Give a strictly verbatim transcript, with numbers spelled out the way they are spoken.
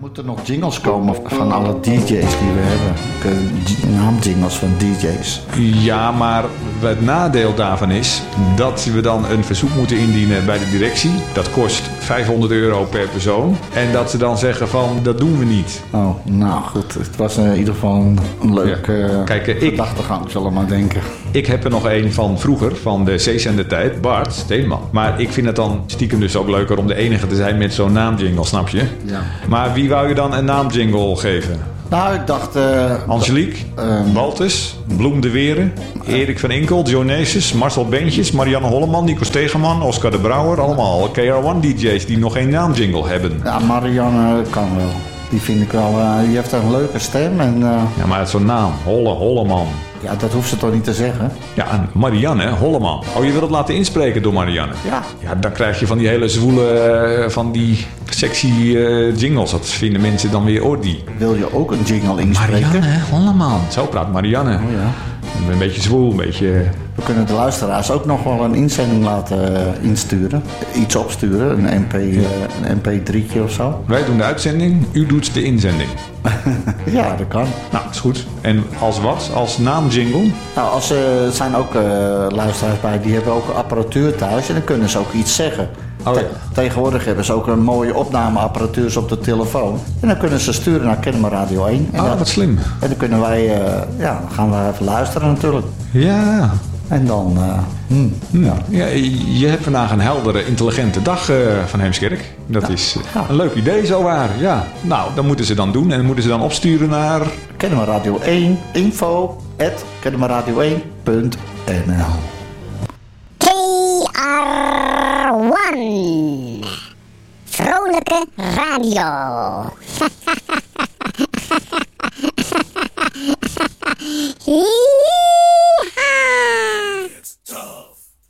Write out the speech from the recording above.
Moeten er nog jingles komen van alle D J's die we hebben? Naamjingles van D J's. Ja, maar het nadeel daarvan is dat we dan een verzoek moeten indienen bij de directie. Dat kost vijfhonderd euro per persoon. En dat ze dan zeggen van, dat doen we niet. Oh, nou goed. Het was in ieder geval een, een leuke Ja. Kijk, ik, gedachtegang, zal ik maar denken. Ik heb er nog een van vroeger, van de C-zendertijd, Bart Steenman. Maar ik vind het dan stiekem dus ook leuker om de enige te zijn met zo'n naamjingle, snap je? Ja. Maar wie wou je dan een naamjingle geven? Nou, ik dacht... Uh, Angelique, um, Baltus, Bloem de Weren, Erik van Inkel, Jonesis, Marcel Beentjes, Marianne Holleman, Nico Stegeman, Oscar de Brouwer. Allemaal K R one D J's die nog geen naamjingle hebben. Ja, Marianne kan wel. Die vind ik wel... Uh, die heeft een leuke stem en... Uh, ja, maar het is zo'n naam. Holle, Holleman. Ja, dat hoeft ze toch niet te zeggen? Ja, Marianne Holleman. Oh, je wilt het laten inspreken door Marianne? Ja. Ja, dan krijg je van die hele zwoele, uh, van die sexy uh, jingles. Dat vinden mensen dan weer oordie. Wil je ook een jingle inspreken? Marianne Holleman. Zo praat Marianne. Oh ja. Een beetje zwoel, een beetje... We kunnen de luisteraars ook nog wel een inzending laten uh, insturen. Iets opsturen, een M P, uh, een M P drietje of zo. Wij doen de uitzending, u doet de inzending. Ja, dat kan. Nou, is goed. En als wat? Als naamjingle? Nou, als, uh, er zijn ook uh, luisteraars bij, die hebben ook apparatuur thuis en dan kunnen ze ook iets zeggen. Oh, ja. Te- tegenwoordig hebben ze ook een mooie opnameapparatuur op de telefoon. En dan kunnen ze sturen naar Kennemer Radio één. En Ah, dan, wat slim. en dan kunnen wij, uh, ja, dan gaan we even luisteren natuurlijk. Ja. En dan, uh, hmm, Ja. Ja, je hebt vandaag een heldere, intelligente dag uh, van Heemskerk. Dat Ja. is uh, Ja. een leuk idee, zowaar. Ja. Nou, dat moeten ze dan doen. En dan moeten ze dan opsturen naar... Kennemer Radio één, info at kennemer radio één punt n l. K R one. Vrolijke radio.